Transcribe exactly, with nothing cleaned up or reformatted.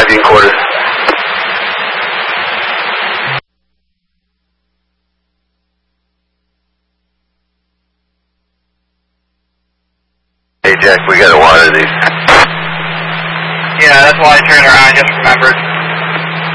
being quartered. Hey Jack, we gotta water these. Yeah, that's why I turned around, I just remembered.